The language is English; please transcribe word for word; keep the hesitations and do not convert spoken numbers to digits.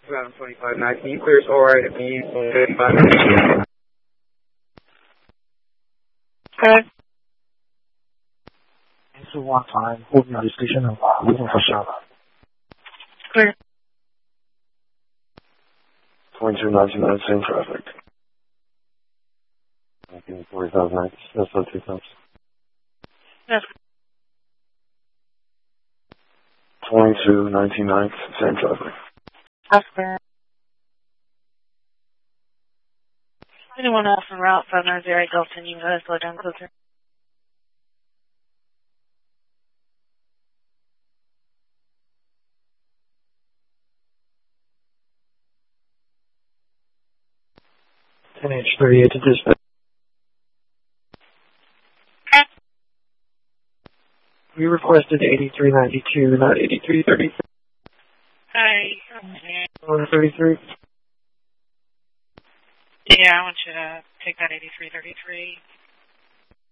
around twenty-five nineteen, clears alright at me, thirty-five nineteen. Okay. Answer one time, holding on the station and leaving for Charlotte. Clear. twenty-two ninety-nine, same traffic. nineteen forty-five ninety, that's not two times. Yes. twenty-two ninety-nine, same traffic. That's clear. Anyone else en route five nine zero Delta, you guys slow down closer. ten H thirty-eight to dispatch. Okay. We requested eighty-three ninety-two, not eighty-three thirty-three. Hi. one thirty-three. Yeah, I want you to take that eighty-three thirty-three.